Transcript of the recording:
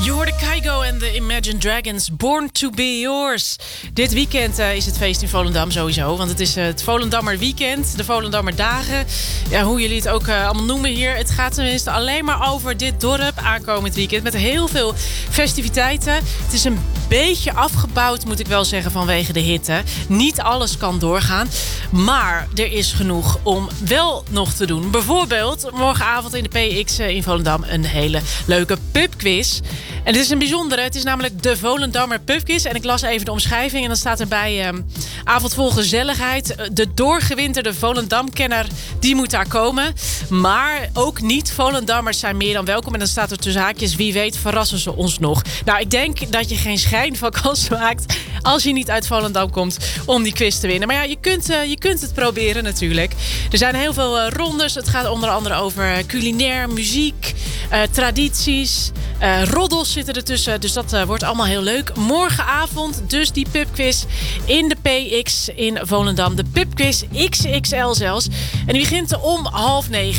Je hoorde Kygo en de Imagine Dragons, Born to be Yours. Dit weekend is het feest in Volendam sowieso. Want het is het Volendammer weekend, de Volendammer dagen. Ja, hoe jullie het ook allemaal noemen hier. Het gaat tenminste alleen maar over dit dorp aankomend weekend. Met heel veel festiviteiten. Het is een beetje afgebouwd, moet ik wel zeggen, vanwege de hitte. Niet alles kan doorgaan. Maar er is genoeg om wel nog te doen. Bijvoorbeeld morgenavond in de PX in Volendam een hele leuke pubquiz. En dit is een bijzondere. Het is namelijk de Volendammer pubquiz. En ik las even de omschrijving. En dan staat erbij avond vol gezelligheid. De doorgewinterde Volendam-kenner, die moet daar komen. Maar ook niet-Volendammers zijn meer dan welkom. En dan staat er tussen haakjes, wie weet verrassen ze ons nog. Nou, ik denk dat je geen schijn van kans maakt als je niet uit Volendam komt om die quiz te winnen. Maar ja, je kunt het proberen natuurlijk. Er zijn heel veel rondes. Het gaat onder andere over culinair, muziek, tradities, roddels zitten ertussen. Dus dat wordt allemaal heel leuk. Morgenavond dus die pubquiz in de PX in Volendam. De pubquiz XXL zelfs. En die begint om 20:30.